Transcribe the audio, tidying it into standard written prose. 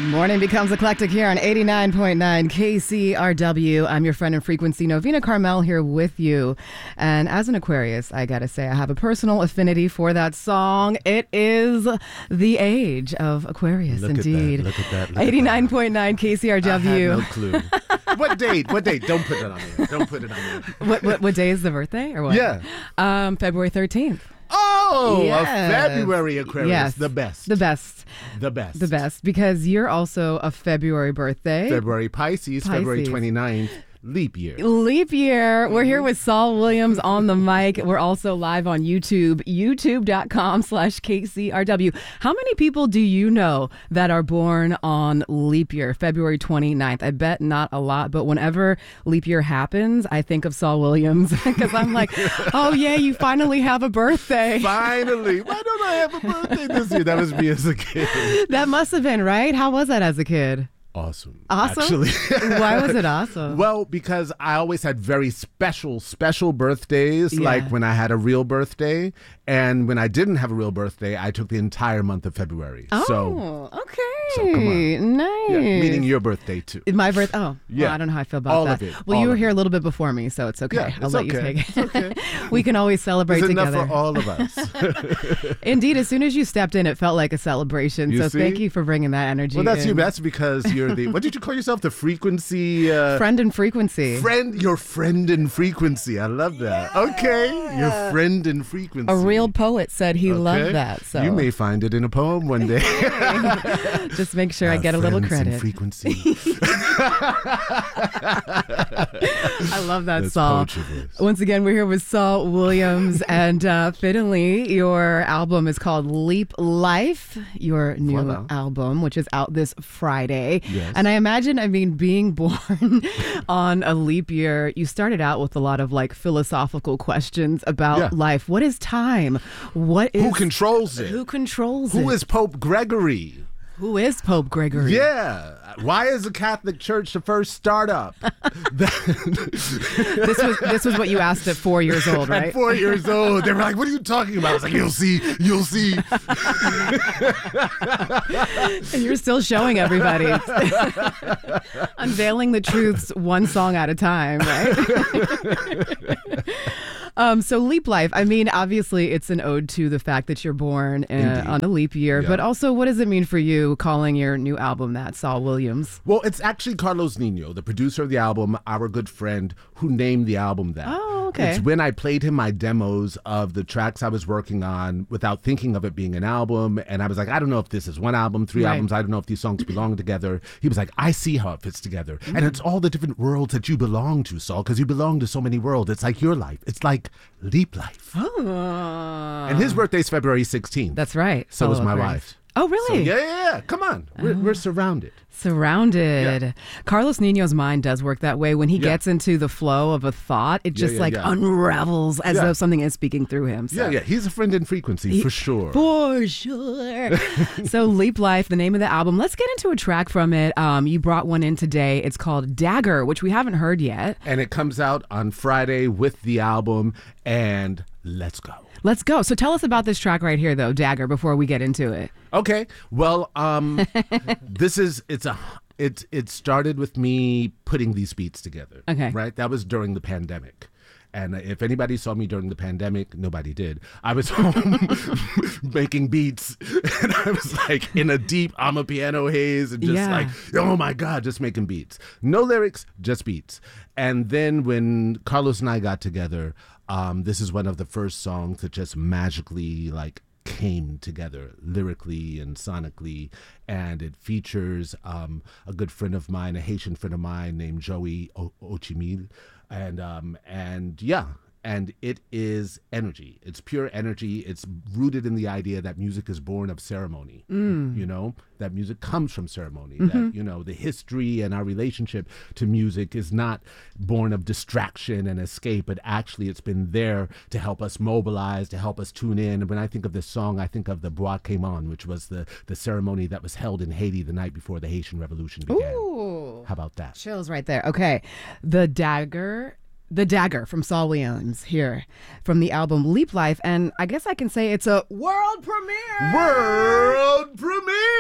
Morning becomes eclectic here on 89.9 KCRW. I'm your friend in frequency, Novena Carmel, here with you. And as an Aquarius, I gotta say, I have a personal affinity for that song. It is the age of Aquarius, Look indeed. Look at that. 89.9 KCRW. I had no clue. What date? Don't put it on there. Don't put it on there. What day is the birthday, or what? Yeah. February 13th. Oh, Yes. a February Aquarius. Yes. The best. The best. The best. The best, because you're also a February birthday. February Pisces, February 29th. Leap year. Leap year. We're here with Saul Williams on the mic. We're also live on YouTube, youtube.com/KCRW. How many people do you know that are born on leap year, February 29th? I bet not a lot, but whenever leap year happens, I think of Saul Williams because I'm like, oh yeah, you finally have a birthday. Finally. Why don't I have a birthday this year? That was me as a kid. That must have been, right? How was that as a kid? Awesome. Awesome? Actually. Why was it awesome? Well, because I always had very special birthdays, like when I had a real birthday. And when I didn't have a real birthday, I took the entire month of February. Oh, okay. So come on. Nice. Yeah, meaning your birthday, too. My birthday. Oh, Yeah. well, I don't know how I feel about All that. of it. Well, All you were of here it. a little bit before me, so it's okay. Yeah, I'll it's let okay. you take it. It's okay. We can always celebrate It's together. enough for all of us. Indeed, as soon as you stepped in, it felt like a celebration. You So see? thank you for bringing that energy. Well, that's in. you. That's because you're the, what did you call yourself? The frequency? Friend and frequency. Your friend in frequency. I love that. Okay. Your friend in frequency. A real poet said he loved Okay. that. So You may find it in a poem one day. just make sure I get a little Friends in credit. frequency. I love that That's song. poetry voice. Once again, we're here with Saul Williams, and fittingly, your album is called Leap Life, your new Voila. album, which is out this Friday. Yes. And I imagine, being born on a leap year, you started out with a lot of like philosophical questions about life. What is time? What is Who controls it? Who controls Who it? is Pope Gregory? Who is Pope Gregory? Yeah. Why is the Catholic Church the first startup? This was what you asked at 4 years old, right? At 4 years old, they were like, "What are you talking about?" I was like, "You'll see, you'll see." And you're still showing everybody. Unveiling the truths one song at a time, right? So Leap Life, obviously it's an ode to the fact that you're born on a leap year, Yeah. but also what does it mean for you calling your new album that, Saul Williams? Well, it's actually Carlos Nino, the producer of the album, our good friend, who named the album that. Oh, okay. It's when I played him my demos of the tracks I was working on without thinking of it being an album. And I was like, I don't know if this is one album, three Right. albums. I don't know if these songs belong together. He was like, I see how it fits together. And it's all the different worlds that you belong to, Saul, because you belong to so many worlds. It's like your life. It's like Leap Life. Oh. And his birthday's February 16th. That's right. So was Fellow my Aquarius. wife. Oh, So, really? yeah. Come on. We're surrounded. Surrounded. Yeah. Carlos Nino's mind does work that way. When he gets into the flow of a thought, it just unravels as though something is speaking through him. So. Yeah. He's a friend in frequency, for sure. For sure. So Leap Life, the name of the album. Let's get into a track from it. You brought one in today. It's called Dagger, which we haven't heard yet. And it comes out on Friday with the album, and let's go. Let's go. So tell us about this track right here, though, Dagger, before we get into it. Okay. Well, it started with me putting these beats together. Okay. Right? That was during the pandemic. And if anybody saw me during the pandemic, nobody did. I was home making beats, and I was like in a deep piano haze and just like, oh my God, just making beats. No lyrics, just beats. And then when Carlos and I got together, this is one of the first songs that just magically like came together lyrically and sonically, and it features a good friend of mine, a Haitian friend of mine named Joey Ochimil, and it is energy. It's pure energy. It's rooted in the idea that music is born of ceremony. You know, that music comes from ceremony. That, you know, the history and our relationship to music is not born of distraction and escape, but actually it's been there to help us mobilize, to help us tune in. And when I think of this song, I think of the Bois Caiman, which was the ceremony that was held in Haiti the night before the Haitian Revolution began. Ooh. How about that? Chills right there. Okay. The Dagger from Saul Williams here from the album Leap Life. And I guess I can say it's a world premiere. World premiere!